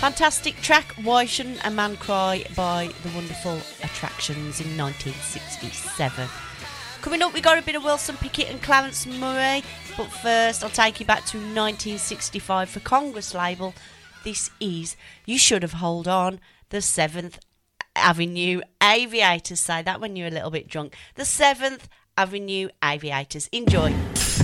Fantastic track, Why Shouldn't a Man Cry by the wonderful Attractions in 1967. Coming up, we got a bit of Wilson Pickett and Clarence Murray, but first I'll take you back to 1965 for Congress label. This is You Should Have Hold On, the 7th Avenue Aviators. Say that when you're a little bit drunk. The 7th Avenue Aviators. Enjoy.